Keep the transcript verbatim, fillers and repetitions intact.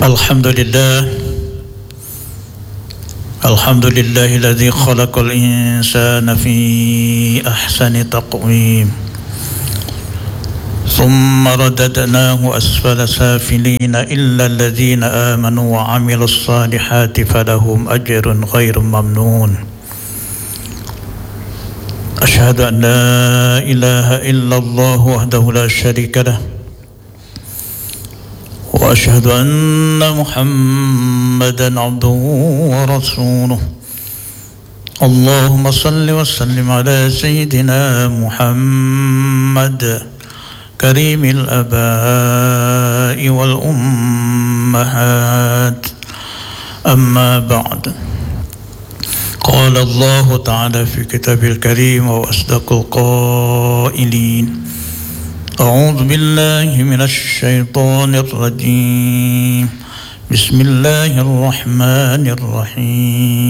الحمد لله الحمد لله الذي خلق الإنسان في أحسن تقويم ثم رددناه أسفل سافلين إلا الذين آمنوا وعملوا الصالحات فلهم أجر غير ممنون. أشهد أن لا إله إلا الله وحده لا شريك له وأشهد أن محمدا عبده ورسوله. اللهم صل وسلم على سيدنا محمد كريم الآباء والأمهات. أما بعد، قال الله تعالى في كتابه الكريم وأصدق القائلين: أعوذ بالله من الشيطان الرجيم. بسم الله الرحمن الرحيم.